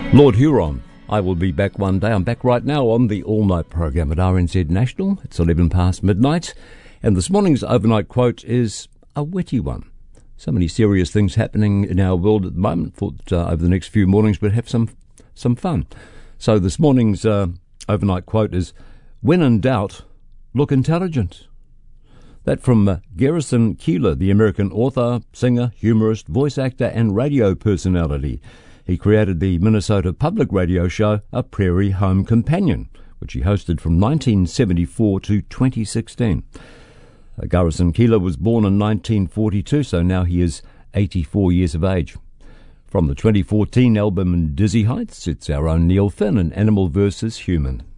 Lord Huron, I will be back one day. I'm back right now on the all-night program at RNZ National. It's 11 past midnight, and this morning's overnight quote is a witty one. So many serious things happening in our world at the moment. Thought over the next few mornings we'd have some fun. So this morning's overnight quote is, "When in doubt, look intelligent." That from Garrison Keillor, the American author, singer, humorist, voice actor and radio personality. He created the Minnesota public radio show A Prairie Home Companion, which he hosted from 1974 to 2016. Garrison Keillor was born in 1942, so now he is 84 years of age. From the 2014 album Dizzy Heights, it's our own Neil Finn in Animal vs. Human.